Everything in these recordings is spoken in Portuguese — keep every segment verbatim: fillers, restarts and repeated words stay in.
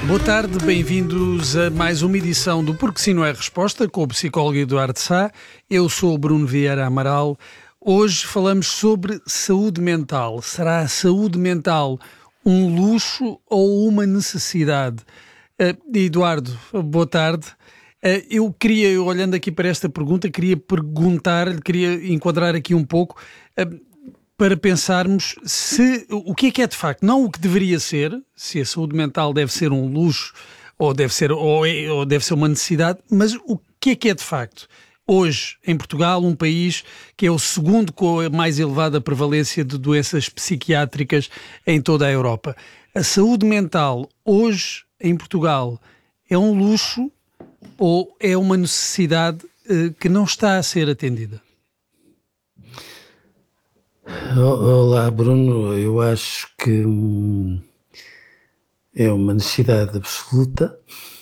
Boa tarde, bem-vindos a mais uma edição do Porque Sim Não É Resposta, com o psicólogo Eduardo Sá. Eu sou o Bruno Vieira Amaral. Hoje falamos sobre saúde mental. Será a saúde mental um luxo ou uma necessidade? Uh, Eduardo, boa tarde. Uh, eu queria, olhando aqui para esta pergunta, queria perguntar-lhe, queria enquadrar aqui um pouco... Uh, para pensarmos se, o que é que é de facto, não o que deveria ser, se a saúde mental deve ser um luxo ou deve ser, ou, é, ou deve ser uma necessidade, mas o que é que é de facto? Hoje, em Portugal, um país que é o segundo com a mais elevada prevalência de doenças psiquiátricas em toda a Europa. A saúde mental, hoje, em Portugal, é um luxo ou é uma necessidade eh, que não está a ser atendida? Olá, Bruno. Eu acho que hum, é uma necessidade absoluta.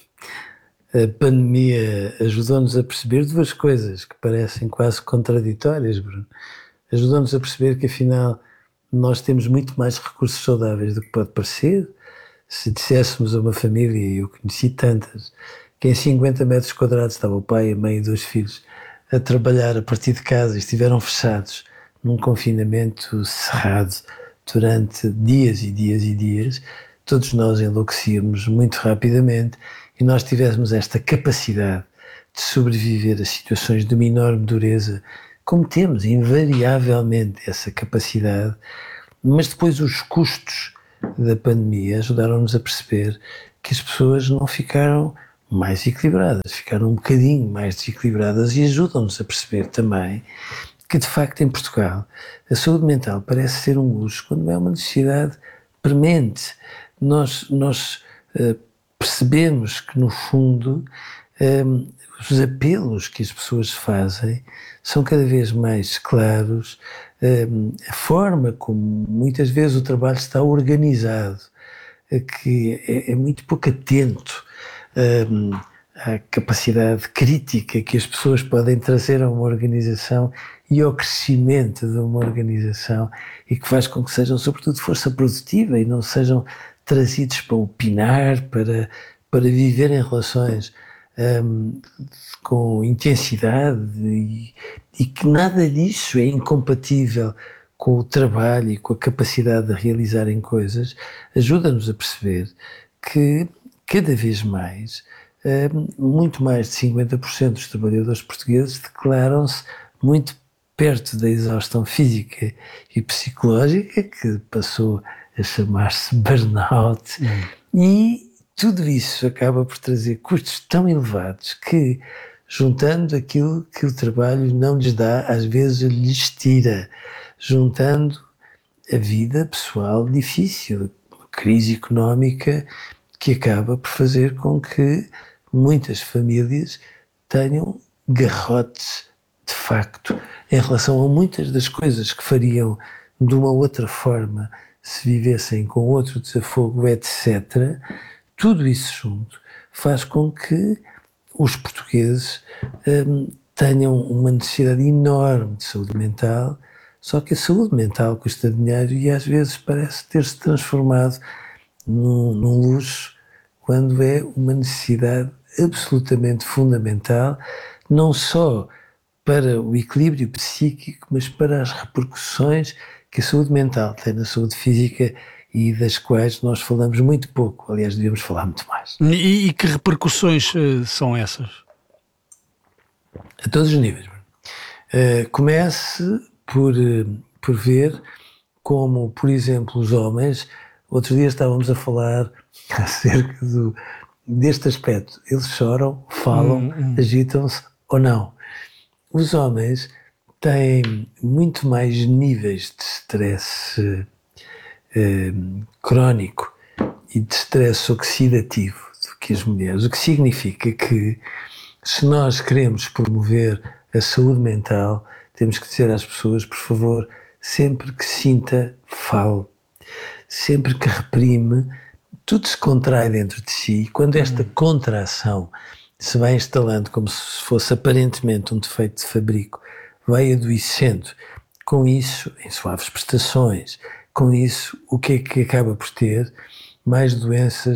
A pandemia ajudou-nos a perceber duas coisas que parecem quase contraditórias, Bruno. Ajudou-nos a perceber que, afinal, nós temos muito mais recursos saudáveis do que pode parecer. Se disséssemos a uma família, e eu conheci tantas, que em cinquenta metros quadrados estava o pai, a mãe e dois filhos a trabalhar a partir de casa e estiveram fechados num confinamento cerrado durante dias e dias e dias, todos nós enlouquecíamos muito rapidamente e nós tivéssemos esta capacidade de sobreviver a situações de uma enorme dureza, como temos invariavelmente essa capacidade, mas depois os custos da pandemia ajudaram-nos a perceber que as pessoas não ficaram mais equilibradas, ficaram um bocadinho mais desequilibradas e ajudam-nos a perceber também que, de facto, em Portugal, a saúde mental parece ser um luxo quando é uma necessidade premente. Nós, nós uh, percebemos que, no fundo, um, os apelos que as pessoas fazem são cada vez mais claros, um, a forma como muitas vezes o trabalho está organizado, uh, que é, é muito pouco atento um, à capacidade crítica que as pessoas podem trazer a uma organização e ao crescimento de uma organização, e que faz com que sejam, sobretudo, força produtiva e não sejam trazidos para opinar, para, para viver em relações um, com intensidade e, e que nada disso é incompatível com o trabalho e com a capacidade de realizarem coisas, ajuda-nos a perceber que, cada vez mais, um, muito mais de cinquenta por cento dos trabalhadores portugueses declaram-se muito perto da exaustão física e psicológica, que passou a chamar-se burnout, hum. E tudo isso acaba por trazer custos tão elevados que, juntando aquilo que o trabalho não lhes dá, às vezes lhes tira, juntando a vida pessoal difícil, crise económica que acaba por fazer com que muitas famílias tenham garrotes, de facto, em relação a muitas das coisas que fariam de uma outra forma se vivessem com outro desafogo, etcétera. Tudo isso junto faz com que os portugueses hum, tenham uma necessidade enorme de saúde mental, só que a saúde mental custa dinheiro e às vezes parece ter-se transformado num, num luxo, quando é uma necessidade absolutamente fundamental, não só para o equilíbrio psíquico, mas para as repercussões que a saúde mental tem na saúde física e das quais nós falamos muito pouco. Aliás, devíamos falar muito mais. E, e que repercussões uh, são essas? A todos os níveis. Uh, comece por, uh, por ver como, por exemplo, os homens, outro dia estávamos a falar acerca do, deste aspecto. Eles choram, falam, hum, hum. agitam-se ou não. Os homens têm muito mais níveis de stress eh, crónico e de stress oxidativo do que as mulheres, o que significa que, se nós queremos promover a saúde mental, temos que dizer às pessoas, por favor, sempre que sinta, fale. Sempre que reprime, tudo se contrai dentro de si, e quando esta hum. contração se vai instalando como se fosse aparentemente um defeito de fabrico, vai adoecendo. Com isso, em suaves prestações, com isso, o que é que acaba por ter? Mais doenças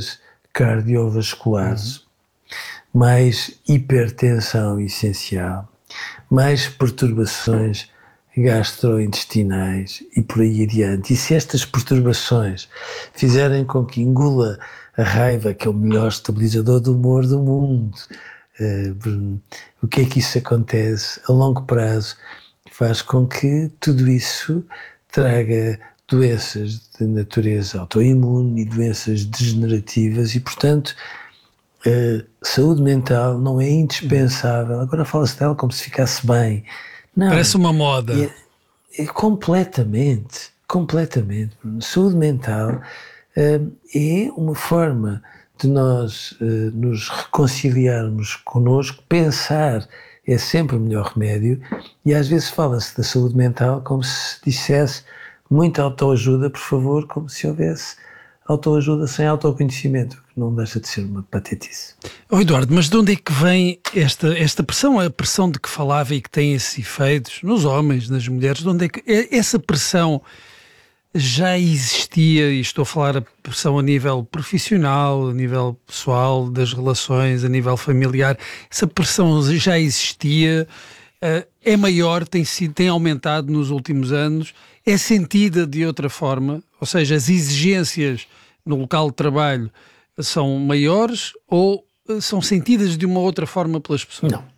cardiovasculares, uhum. mais hipertensão essencial, mais perturbações gastrointestinais e por aí adiante. E se estas perturbações fizerem com que engula a raiva, que é o melhor estabilizador do humor do mundo, uh, o que é que isso acontece a longo prazo? Faz com que tudo isso traga doenças de natureza autoimune e doenças degenerativas e, portanto, a saúde mental não é indispensável. Agora fala-se dela como se ficasse bem. Não, parece uma moda. É, é completamente, completamente. Saúde mental uh, é uma forma de nós uh, nos reconciliarmos connosco. Pensar é sempre o melhor remédio, e às vezes fala-se da saúde mental como se dissesse muita autoajuda, por favor, como se houvesse autoajuda sem autoconhecimento, que não deixa de ser uma patetice. Oh, Eduardo, mas de onde é que vem esta, esta pressão, a pressão de que falava e que tem esses efeitos nos homens, nas mulheres? De onde é que essa pressão já existia? E estou a falar a pressão a nível profissional, a nível pessoal, das relações, a nível familiar. Essa pressão já existia, é maior, tem, sido, tem aumentado nos últimos anos, é sentida de outra forma, ou seja, as exigências no local de trabalho são maiores ou são sentidas de uma outra forma pelas pessoas? Não.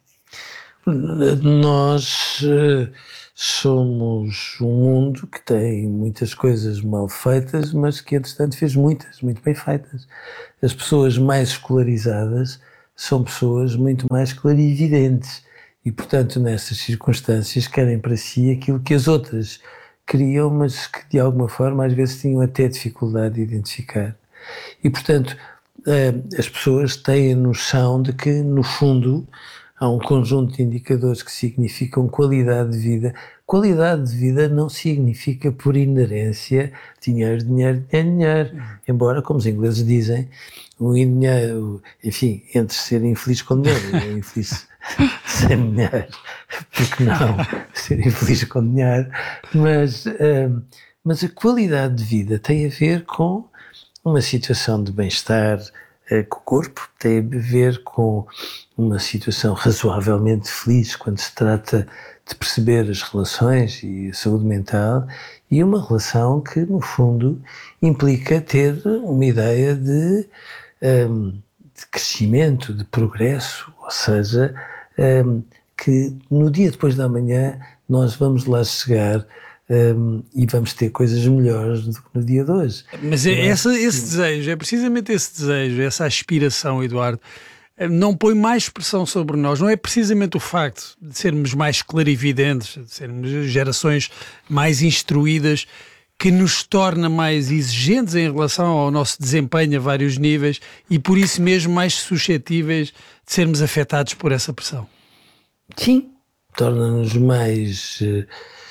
Nós uh, somos um mundo que tem muitas coisas mal feitas, mas que, entretanto, fez muitas, muito bem feitas. As pessoas mais escolarizadas são pessoas muito mais clarividentes e, portanto, nessas circunstâncias, querem para si aquilo que as outras queriam, mas que, de alguma forma, às vezes tinham até dificuldade de identificar. E, portanto, uh, as pessoas têm a noção de que, no fundo, há um conjunto de indicadores que significam qualidade de vida. Qualidade de vida não significa, por inerência, dinheiro, dinheiro, dinheiro, dinheiro. Embora, como os ingleses dizem, o dinheiro, enfim, entre ser infeliz com dinheiro e infeliz sem dinheiro, porque não ser infeliz com dinheiro, mas, uh, mas a qualidade de vida tem a ver com uma situação de bem-estar uh, com o corpo, tem a ver com uma situação razoavelmente feliz quando se trata de perceber as relações e a saúde mental, e uma relação que, no fundo, implica ter uma ideia de, um, de crescimento, de progresso, ou seja, um, que no dia depois da manhã nós vamos lá chegar um, e vamos ter coisas melhores do que no dia de hoje. Mas é essa, esse desejo, é precisamente esse desejo, essa aspiração, Eduardo, não põe mais pressão sobre nós, não é precisamente o facto de sermos mais clarividentes, de sermos gerações mais instruídas, que nos torna mais exigentes em relação ao nosso desempenho a vários níveis e por isso mesmo mais suscetíveis de sermos afetados por essa pressão? Sim, torna-nos mais... Uh,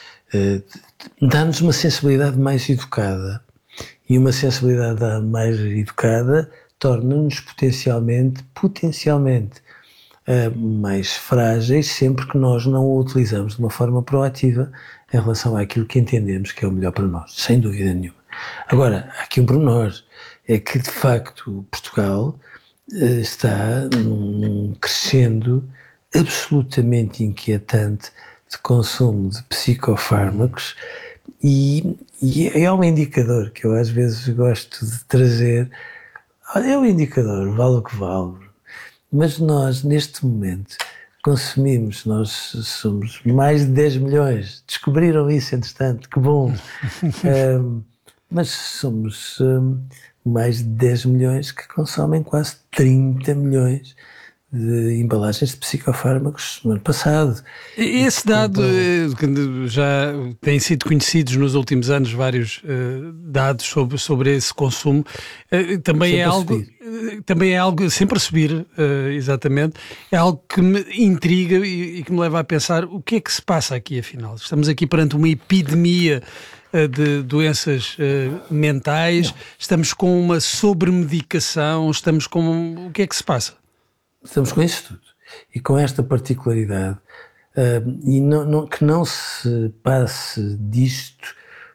uh, dá-nos uma sensibilidade mais educada, e uma sensibilidade mais educada torna-nos potencialmente, potencialmente uh, mais frágeis sempre que nós não o utilizamos de uma forma proativa em relação àquilo que entendemos que é o melhor para nós, sem dúvida nenhuma. Agora, há aqui um pormenor, é que de facto Portugal uh, está num crescendo absolutamente inquietante de consumo de psicofármacos e, e é um indicador que eu às vezes gosto de trazer. Olha, é um indicador, vale o que vale, mas nós neste momento consumimos, nós somos mais de dez milhões, descobriram isso entretanto, que bom, um, mas somos um, mais de dez milhões que consomem quase trinta milhões de embalagens de psicofármacos no ano passado. Esse dado, então, já têm sido conhecidos nos últimos anos vários uh, dados sobre, sobre esse consumo, uh, também é algo, uh, também é algo, sempre a subir, uh, exatamente, é algo que me intriga e, e que me leva a pensar o que é que se passa aqui afinal. Estamos aqui perante uma epidemia uh, de doenças uh, mentais, Não. estamos com uma sobremedicação, estamos com... O que é que se passa? Estamos com isso tudo. E com esta particularidade, uh, e não, não, que não se passe disto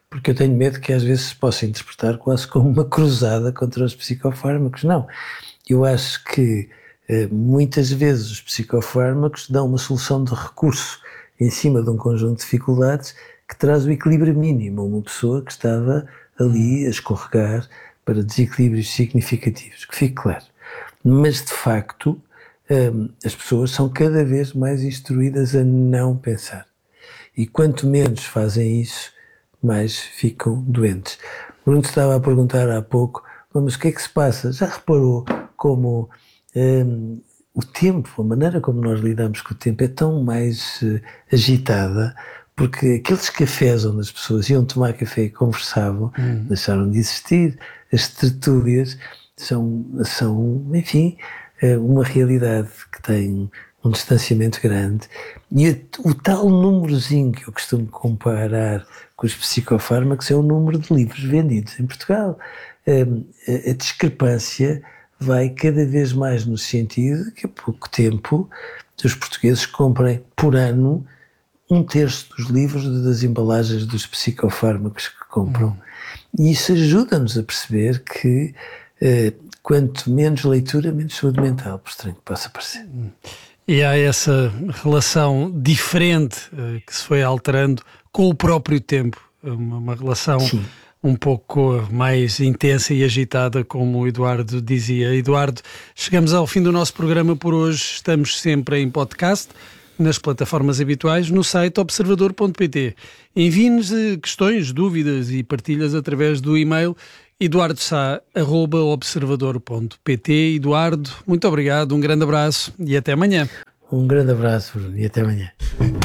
porque eu tenho medo que às vezes se possa interpretar quase como uma cruzada contra os psicofármacos. Não, eu acho que eh, muitas vezes os psicofármacos dão uma solução de recurso em cima de um conjunto de dificuldades que traz o equilíbrio mínimo a uma pessoa que estava ali a escorregar para desequilíbrios significativos, que fique claro. Mas, de facto, hum, as pessoas são cada vez mais instruídas a não pensar. E quanto menos fazem isso, mais ficam doentes. O Bruno estava a perguntar há pouco, mas o que é que se passa? Já reparou como hum, o tempo, a maneira como nós lidamos com o tempo é tão mais uh, agitada, porque aqueles cafés onde as pessoas iam tomar café e conversavam, hum. deixaram de existir. As tertúlias são, são, enfim, uma realidade que tem um distanciamento grande. E o tal númerozinho que eu costumo comparar com os psicofármacos é o número de livros vendidos em Portugal. A, a discrepância vai cada vez mais no sentido que há pouco tempo os portugueses comprem por ano um terço dos livros das embalagens dos psicofármacos que compram. Hum. E isso ajuda-nos a perceber que eh, quanto menos leitura, menos saúde mental, por estranho que possa parecer. E há essa relação diferente eh, que se foi alterando com o próprio tempo, uma, uma relação Sim. um pouco mais intensa e agitada, como o Eduardo dizia. Eduardo, chegamos ao fim do nosso programa por hoje. Estamos sempre em podcast, nas plataformas habituais, no site observador ponto pt. Envie-nos questões, dúvidas e partilhas através do e-mail eduardo sá arroba observador ponto pt. Eduardo, muito obrigado, um grande abraço e até amanhã. Um grande abraço, Bruno, e até amanhã.